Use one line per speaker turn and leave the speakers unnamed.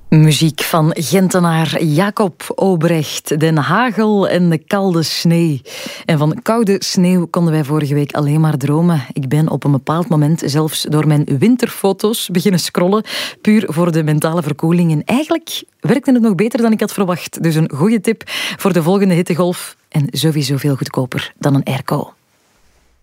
Muziek van Gentenaar Jacob Obrecht, Den Hagel en de kalde sneeuw. En van koude sneeuw konden wij vorige week alleen maar dromen. Ik ben op een bepaald moment zelfs door mijn winterfoto's beginnen scrollen, puur voor de mentale verkoeling. En eigenlijk werkte het nog beter dan ik had verwacht. Dus een goede tip voor de volgende hittegolf en sowieso veel goedkoper dan een airco.